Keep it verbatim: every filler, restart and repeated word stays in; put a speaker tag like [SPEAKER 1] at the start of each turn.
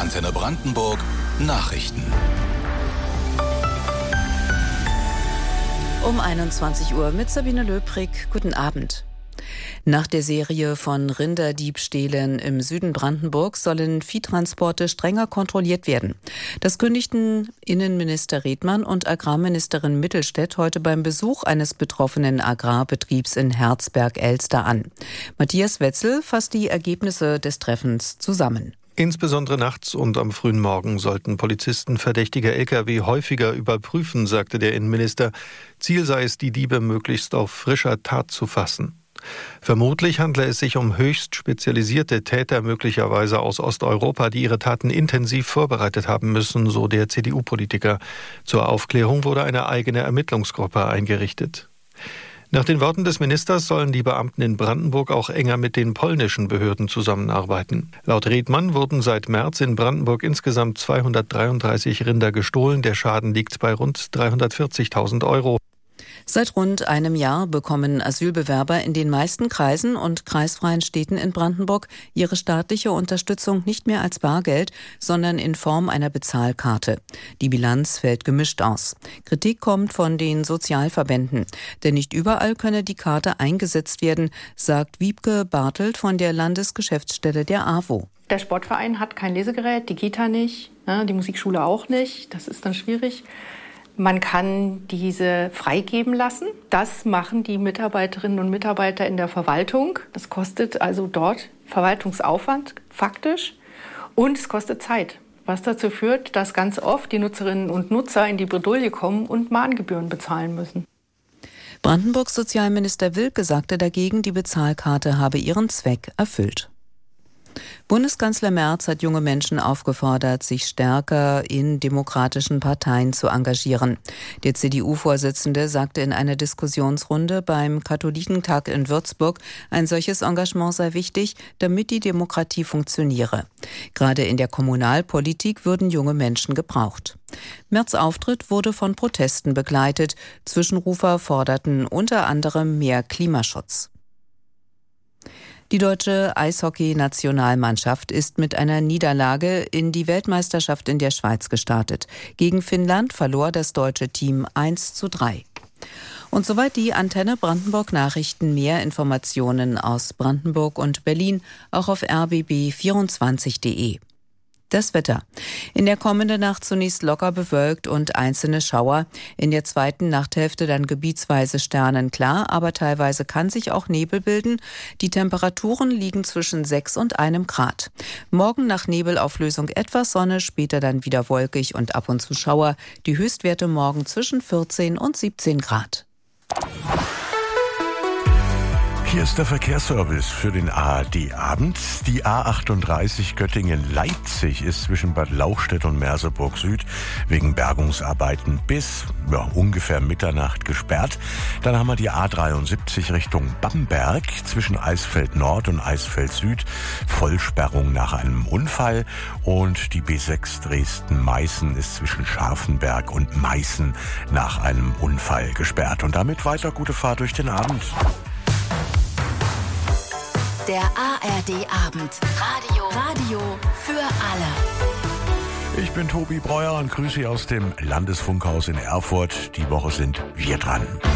[SPEAKER 1] Antenne Brandenburg Nachrichten.
[SPEAKER 2] Um einundzwanzig Uhr mit Sabine Löbrig. Guten Abend. Nach der Serie von Rinderdiebstählen im Süden Brandenburgs sollen Viehtransporte strenger kontrolliert werden. Das kündigten Innenminister Redmann und Agrarministerin Mittelstädt heute beim Besuch eines betroffenen Agrarbetriebs in Herzberg-Elster an. Matthias Wetzel fasst die Ergebnisse des Treffens zusammen.
[SPEAKER 3] Insbesondere nachts und am frühen Morgen sollten Polizisten verdächtige L K W häufiger überprüfen, sagte der Innenminister. Ziel sei es, die Diebe möglichst auf frischer Tat zu fassen. Vermutlich handle es sich um höchst spezialisierte Täter, möglicherweise aus Osteuropa, die ihre Taten intensiv vorbereitet haben müssen, so der C D U-Politiker. Zur Aufklärung wurde eine eigene Ermittlungsgruppe eingerichtet. Nach den Worten des Ministers sollen die Beamten in Brandenburg auch enger mit den polnischen Behörden zusammenarbeiten. Laut Redmann wurden seit März in Brandenburg insgesamt zweihundertdreiunddreißig Rinder gestohlen. Der Schaden liegt bei rund dreihundertvierzigtausend Euro.
[SPEAKER 2] Seit rund einem Jahr bekommen Asylbewerber in den meisten Kreisen und kreisfreien Städten in Brandenburg ihre staatliche Unterstützung nicht mehr als Bargeld, sondern in Form einer Bezahlkarte. Die Bilanz fällt gemischt aus. Kritik kommt von den Sozialverbänden, denn nicht überall könne die Karte eingesetzt werden, sagt Wiebke Bartelt von der Landesgeschäftsstelle der A W O.
[SPEAKER 4] Der Sportverein hat kein Lesegerät, die Kita nicht, die Musikschule auch nicht. Das ist dann schwierig. Man kann diese freigeben lassen. Das machen die Mitarbeiterinnen und Mitarbeiter in der Verwaltung. Das kostet also dort Verwaltungsaufwand, faktisch. Und es kostet Zeit, was dazu führt, dass ganz oft die Nutzerinnen und Nutzer in die Bredouille kommen und Mahngebühren bezahlen müssen.
[SPEAKER 2] Brandenburgs Sozialminister Wilke sagte dagegen, die Bezahlkarte habe ihren Zweck erfüllt. Bundeskanzler Merz hat junge Menschen aufgefordert, sich stärker in demokratischen Parteien zu engagieren. Der C D U-Vorsitzende sagte in einer Diskussionsrunde beim Katholikentag in Würzburg, ein solches Engagement sei wichtig, damit die Demokratie funktioniere. Gerade in der Kommunalpolitik würden junge Menschen gebraucht. Merz' Auftritt wurde von Protesten begleitet. Zwischenrufer forderten unter anderem mehr Klimaschutz. Die deutsche Eishockey-Nationalmannschaft ist mit einer Niederlage in die Weltmeisterschaft in der Schweiz gestartet. Gegen Finnland verlor das deutsche Team eins zu drei. Und soweit die Antenne Brandenburg Nachrichten. Mehr Informationen aus Brandenburg und Berlin auch auf r b b vierundzwanzig punkt de. Das Wetter. In der kommenden Nacht zunächst locker bewölkt und einzelne Schauer. In der zweiten Nachthälfte dann gebietsweise sternenklar, aber teilweise kann sich auch Nebel bilden. Die Temperaturen liegen zwischen sechs und einem Grad. Morgen nach Nebelauflösung etwas Sonne, später dann wieder wolkig und ab und zu Schauer. Die Höchstwerte morgen zwischen vierzehn und siebzehn Grad.
[SPEAKER 5] Hier ist der Verkehrsservice für den A R D-Abend. Die A achtunddreißig Göttingen-Leipzig ist zwischen Bad Lauchstädt und Merseburg Süd wegen Bergungsarbeiten bis ja, ungefähr Mitternacht gesperrt. Dann haben wir die A dreiundsiebzig Richtung Bamberg zwischen Eisfeld Nord und Eisfeld Süd. Vollsperrung nach einem Unfall. Und die B sechs Dresden-Meißen ist zwischen Scharfenberg und Meißen nach einem Unfall gesperrt. Und damit weiter gute Fahrt durch den Abend.
[SPEAKER 6] Der A R D-Abend. Radio. Radio für alle.
[SPEAKER 5] Ich bin Tobi Breuer und grüße Sie aus dem Landesfunkhaus in Erfurt. Die Woche sind wir dran.